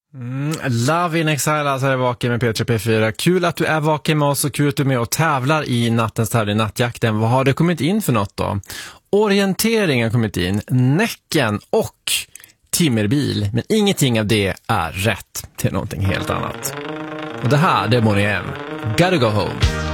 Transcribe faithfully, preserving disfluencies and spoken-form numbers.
Mm, Love in Exile, alltså är vaken med P tre P fyra. Kul att du är vaken med oss och kul att du är med och tävlar i nattens tävling, Nattjakten. Vad har det kommit in för något då? Orientering har kommit in, Näcken och Timmerbil. Men ingenting av det är rätt till någonting helt annat. Och det här, det är Bonnie M. Gotta go home.